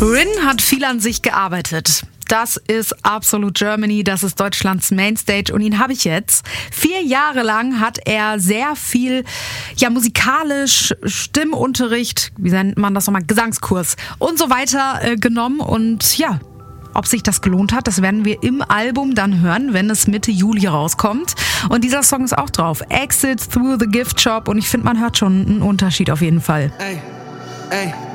Rin hat viel an sich gearbeitet. Das ist Absolute Germany, das ist Deutschlands Mainstage und ihn habe ich jetzt. 4 Jahre lang hat er sehr viel, musikalisch, Stimmunterricht, wie nennt man das nochmal, Gesangskurs und so weiter genommen und ob sich das gelohnt hat, das werden wir im Album dann hören, wenn es Mitte Juli rauskommt. Und dieser Song ist auch drauf. Exit Through the Gift Shop und ich finde, man hört schon einen Unterschied auf jeden Fall. Ey.